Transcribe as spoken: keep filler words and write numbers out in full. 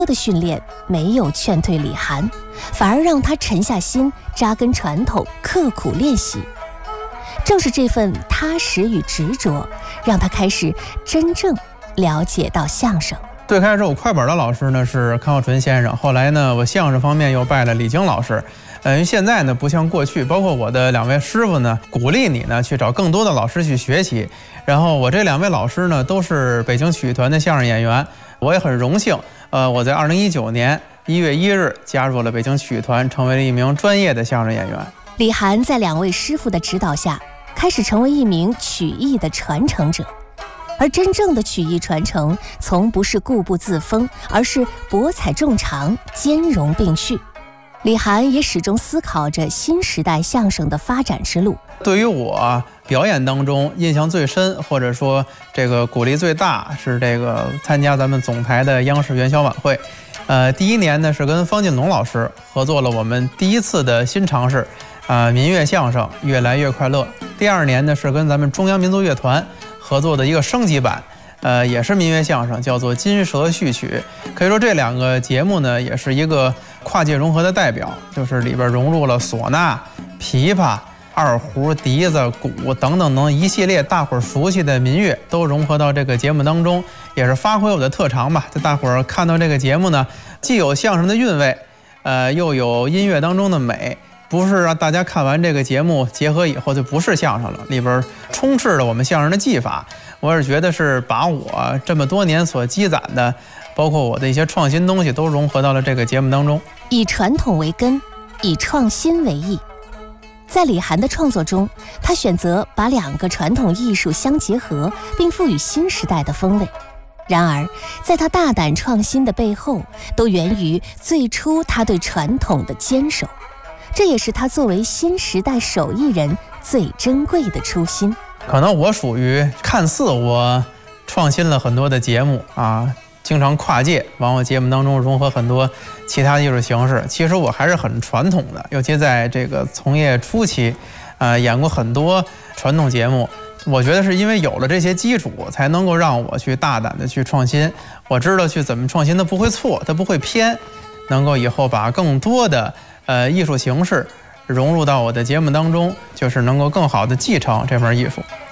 的训练没有劝退李涵，反而让他沉下心，扎根传统，刻苦练习。正是这份踏实与执着，让他开始真正了解到相声。 最开始我快板的老师呢是康浩纯先生，后来呢我相声方面又拜了李菁老师。呃，因为现在呢不像过去，包括我的两位师傅呢，鼓励你呢去找更多的老师去学习。然后我这两位老师呢都是北京曲艺团的相声演员，我也很荣幸。呃，我在二零一九年一月一日加入了北京曲艺团，成为了一名专业的相声演员。 李涵在两位师傅的指导下，开始成为一名曲艺的传承者。而真正的曲艺传承，从不是固步自封，而是博采众长，兼容并蓄。李涵也始终思考着新时代相声的发展之路。 对于我表演当中印象最深，或者说这个鼓励最大，是这个参加咱们总台的央视元宵晚会。呃，第一年呢是跟方进龙老师合作了我们第一次的新尝试，啊、呃，民乐相声越来越快乐。第二年呢是跟咱们中央民族乐团合作的一个升级版，呃，也是民乐相声，叫做《金蛇序曲》。可以说这两个节目呢，也是一个跨界融合的代表，就是里边融入了唢呐、琵琶、二胡、笛子、鼓等等等一系列大伙儿熟悉的民乐，都融合到这个节目当中，也是发挥我的特长吧。在大伙儿看到这个节目呢，既有相声的韵味，呃，又有音乐当中的美。不是让大家看完这个节目结合以后就不是相声了，里边充斥了我们相声的技法。我是觉得是把我这么多年所积攒的，包括我的一些创新东西，都融合到了这个节目当中。 以传统为根，以创新为艺。在李涵的创作中，他选择把两个传统艺术相结合，并赋予新时代的风味。然而，在他大胆创新的背后，都源于最初他对传统的坚守。这也是他作为新时代手艺人最珍贵的初心。 可能我属于看似我创新了很多的节目啊，经常跨界，往我节目当中融合很多其他艺术形式。其实我还是很传统的，尤其在这个从业初期，呃，演过很多传统节目。我觉得是因为有了这些基础，才能够让我去大胆的去创新。我知道去怎么创新，它不会错，它不会偏，能够以后把更多的呃，艺术形式融入到我的节目当中，就是能够更好的继承这门艺术。